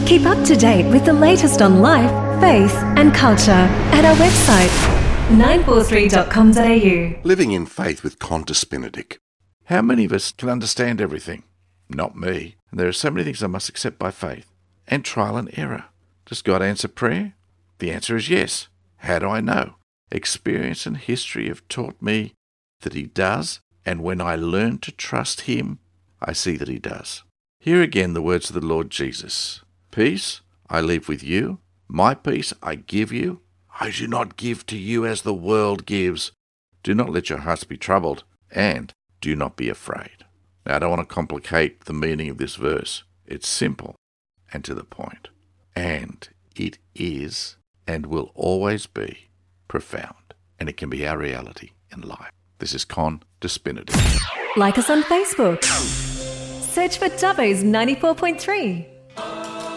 Keep up to date with the latest on life, faith and culture at our website 943.com.au. Living in Faith with Qantas Benedict. How many of us can understand everything? Not me. And there are so many things I must accept by faith and trial and error. Does God answer prayer? The answer is yes. How do I know? Experience and history have taught me that he does, and when I learn to trust him, I see that he does. Hear again the words of the Lord Jesus. Peace I leave with you, my peace I give you. I do not give to you as the world gives. Do not let your hearts be troubled, and do not be afraid. Now, I don't want to complicate the meaning of this verse. It's simple and to the point. And it is and will always be profound. And it can be our reality in life. This is Qantas Benedict. Like us on Facebook. Search for Dubbo's 94.3.